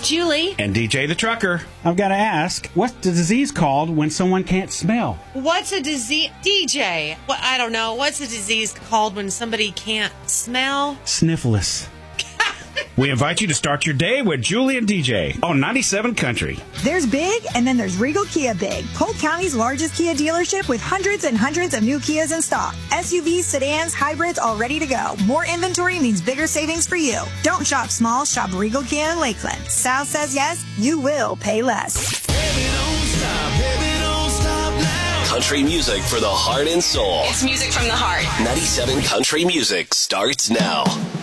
Julie. And DJ the Trucker. I've got to ask, what's the disease called when someone can't smell? What's a disease? DJ. Well, I don't know. What's a disease called when somebody can't smell? Sniffless. We invite you to start your day with Julie and DJ on 97 Country. There's Big, and then there's Regal Kia Big, Polk County's largest Kia dealership with hundreds and hundreds of new Kias in stock. SUVs, sedans, hybrids, all ready to go. More inventory means bigger savings for you. Don't shop small, shop Regal Kia in Lakeland. Sal says yes, you will pay less. Baby, don't stop now. Country music for the heart and soul. It's music from the heart. 97 Country Music starts now.